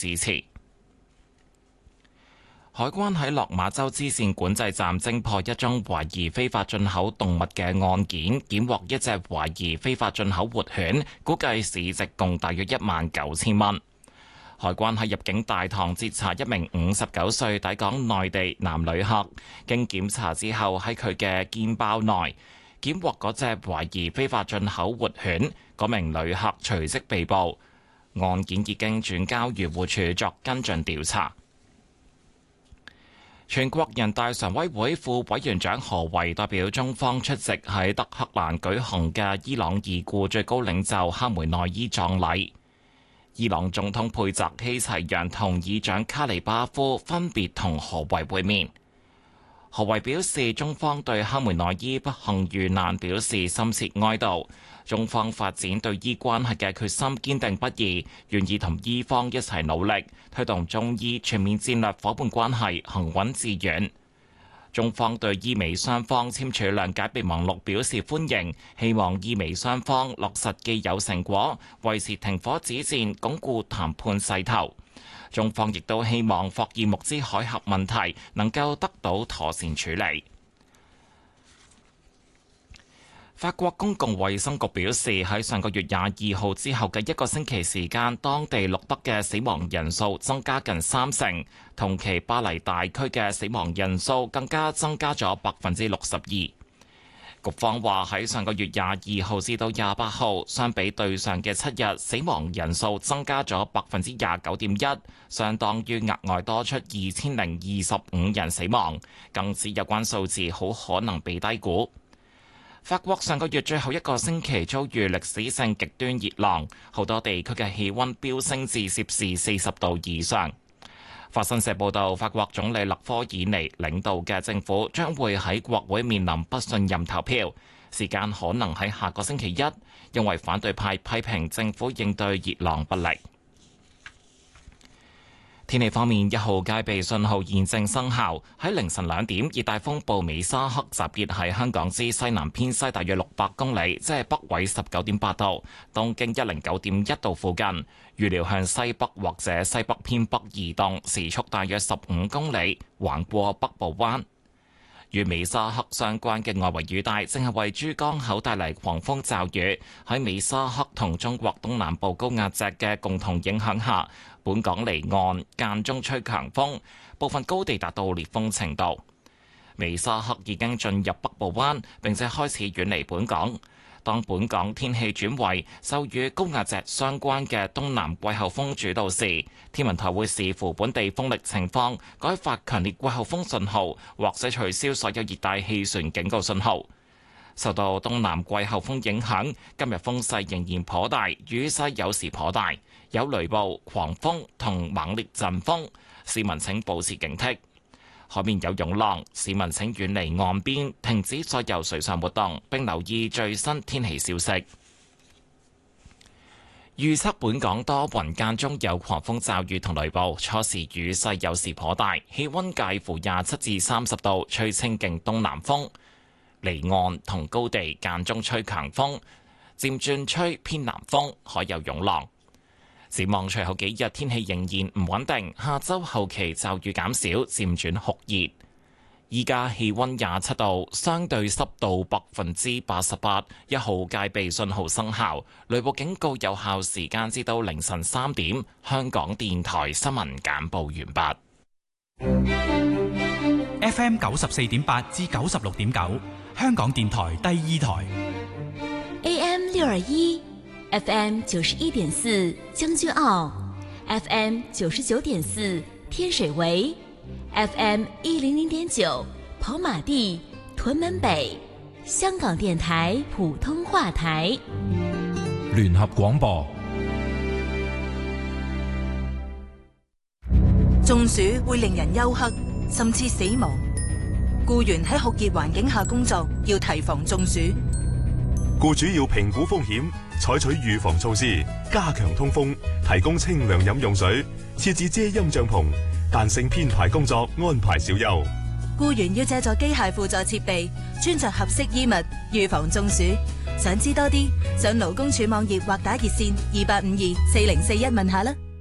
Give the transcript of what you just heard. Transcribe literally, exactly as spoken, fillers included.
支持。海關喺落馬洲支線管制站偵破一宗懷疑非法進口動物嘅案件，檢獲一隻懷疑非法進口活犬，估計市值共大約一萬九千蚊。海關喺入境大堂截查一名五十九歲抵港內地男旅客，經檢查之後喺佢嘅肩包內檢獲嗰隻懷疑非法進口活犬，嗰名旅客隨即被捕。案件已經轉交漁護署作跟進調查。全國人大常委會副委員長何為代表中方出席喺德黑蘭舉行嘅伊朗已故最高領袖哈梅內伊葬禮。伊朗總統佩澤希齊揚同議長卡里巴夫分別同何為會面。何為表示，中方對哈梅內伊不幸遇難表示深切哀悼。中方發展對伊關係嘅決心堅定不移，願意同伊方一齊努力，推動中伊全面戰略夥伴關係行穩致遠。中方對伊美雙方簽署諒解備忘錄表示歡迎，希望伊美雙方落實既有成果，維持停火止戰，鞏固談判勢頭。中方亦都希望霍爾木茲海峽問題能夠得到妥善處理。法國公共衛生局表示，喺上個月廿二號之後嘅一個星期時間，當地錄得嘅死亡人數增加近三成，同期巴黎大區嘅死亡人數更加增加咗百分之六十二。局方話喺上個月廿二號至到廿八號，相比對上嘅七日，死亡人數增加咗百分之廿九點一，相當於額外多出二千零二十五人死亡，更指有關數字好可能被低估。法國上個月最後一個星期遭遇歷史性極端熱浪，好多地區嘅氣溫飆升至攝氏四十度以上。法新社報道，法國總理勒科爾尼領導嘅政府將會喺國會面臨不信任投票，時間可能喺下個星期一，因為反對派批評政府應對熱浪不力。天氣方面，一號戒備信號現正生效。喺凌晨兩點，熱帶風暴美沙克集結喺香港之西南偏西大約六百公里，即係北緯十九點八度，東經一零九點一度附近。預料向西北或者西北偏北移動，時速大約十五公里，橫過北部灣。與美沙克相關嘅外圍雨帶正係為珠江口帶嚟狂風驟雨。喺美沙克同中國東南部高壓脊嘅共同影響下，本港離岸間中吹強風，部分高地達到烈風程度。美沙克已經進入北部灣，並且開始遠離本港。當本港天氣轉為受與高壓脊相關嘅東南季候風主導時，天文台會視乎本地風力情況，改發強烈季候風信號，或者取消所有熱帶氣旋警告信號。受到東南季候風影響，今日風勢仍然頗大，雨勢有時頗大，有雷暴、狂風同猛烈陣風，市民請保持警惕。海面有湧浪，市民請遠離岸邊，停止所有水上活動，並留意最新天氣消息。預測本港多雲間中有狂風驟雨同雷暴，初時雨勢有時頗大，氣溫介乎廿七至三十度，吹清勁東南風。離岸同高地間中吹強風，漸轉吹偏南風，海有湧浪。展望隨後幾日天氣仍然唔穩定，下周後期驟雨減少，漸轉酷熱。依家氣溫廿七度，相對濕度百分之八十八，一號戒備信號生效，雷暴警告有效時間至到凌晨三點。香港電台新聞簡報完畢。F M 九十四點八至九十六點九，香港電台第二台。 A M 六二一。F M 九十一點四將軍澳 ，F M 九十九點四天水圍 ，F M 一零零點九跑馬地屯門北，香港電台普通話台。 聯合廣播。 中暑會令人休克，甚至死亡。僱員喺酷熱環境下工作，要提防中暑。 僱主要評估風險，採取預防措施，加強通風，提供清涼飲用水，設置遮陰帳篷，彈性編排工作，安排小休。 僱員要借助機械輔助設備，穿着合適衣物，預防中暑。想知多啲，上勞工處網頁或打熱線二八五二四零四一問下啦。